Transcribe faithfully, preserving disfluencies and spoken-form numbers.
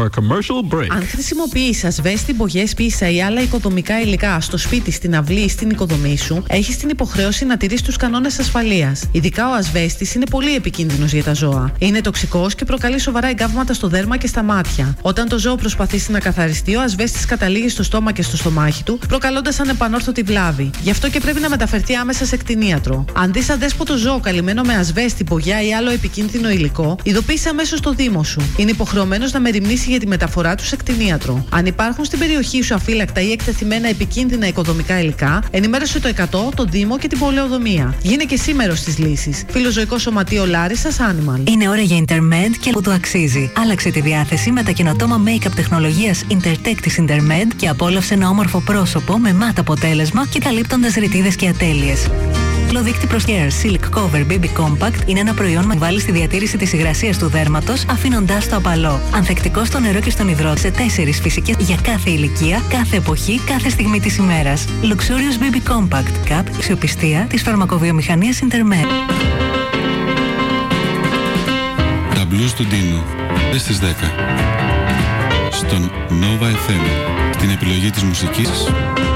commercial break. Αν χρησιμοποιείς ασβέστη, μπογιές, πίσα ή άλλα οικοδομικά υλικά στο σπίτι, στην αυλή ή στην οικοδομή σου, έχεις την υποχρέωση να τηρείς τους κανόνες ασφαλείας. Ειδικά ο ασβέστης είναι πολύ επικίνδυνος για τα ζώα. Είναι τοξικός και προκαλεί σοβαρά εγκάβματα στο δέρμα και στα μάτια. Όταν το ζώο προσπαθήσει να καθαριστεί, ο ασβέστης καταλήγει στο στόμα και στο στομάχι του, προκαλώντας ανεπανόρθωτη βλάβη. Γι' αυτό και πρέπει να μεταφερθεί άμεσα σε κτηνίατρο. Αν δεις αδέσποτο ζώο καλυμμένο με ασβέστη, μπογιά ή άλλο επικίνδυνο υλικό, ειδοποίησε αμέσως το δήμο σου. Είναι υποχρεωμένος να μεριμνήσει για τη μεταφορά του σε κτηνίατρο. Αν υπάρχουν στην περιοχή σου αφύλακτα ή εκτεθειμένα επικίνδυνα οικοδομικά υλικά, ενημέρωσε το εκατό, το Δήμο και την πολεοδομία. Γίνε και εσύ μέρος της λύσης. Φιλοζωικό Σωματείο Λάρισσας Animal. Είναι ώρα για Intermed και που το αξίζει. Άλλαξε τη διάθεση με τα καινοτόμα make-up τεχνολογίας Intertech της Intermed και απόλαυσε ένα όμορφο πρόσωπο με μάτ αποτέλεσμα και καλύπτοντας ρητίδες και ατέλειες. Το δίκτυ προς Hair Silk Cover μπέιμπι Compact είναι ένα προϊόν που βάλει στη διατήρηση της υγρασίας του δέρματος, αφήνοντάς το απαλό. Ανθεκτικό στο νερό και στον υδρότη σε τέσσερις φυσικές για κάθε ηλικία, κάθε εποχή, κάθε στιγμή της ημέρας. Luxurious μπέιμπι Compact Cup, αξιοπιστία της φαρμακοβιομηχανίας Intermed. Τα blues του Ντίνου, δες στις δέκα. Στον Nova εφ εμ, την επιλογή της μουσικής